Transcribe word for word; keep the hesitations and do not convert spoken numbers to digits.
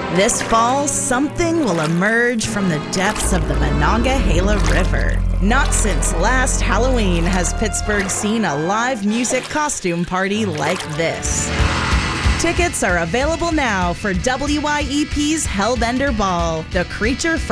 This fall, something will emerge from the depths of the Monongahela River. Not since last Halloween has Pittsburgh seen a live music costume party like this. Tickets are available now for W Y E P's Hellbender Ball, the creature from